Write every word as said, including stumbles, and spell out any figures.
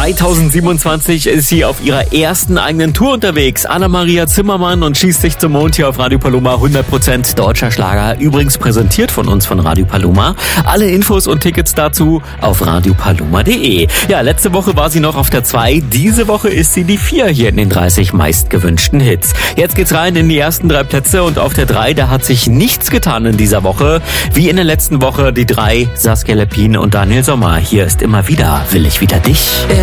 zweitausendsiebenundzwanzig ist sie auf ihrer ersten eigenen Tour unterwegs. Anna-Maria Zimmermann und schießt sich zum Mond hier auf Radio Paloma. hundert Prozent deutscher Schlager. Übrigens präsentiert von uns von Radio Paloma. Alle Infos und Tickets dazu auf radiopaloma punkt de. Ja, letzte Woche war sie noch auf der zwei. Diese Woche ist sie die vier hier in den dreißig meistgewünschten Hits. Jetzt geht's rein in die ersten drei Plätze und auf der drei, da hat sich nichts getan in dieser Woche. Wie in der letzten Woche die drei, Saskia Lepin und Daniel Sommer. Hier ist immer wieder, will ich wieder dich.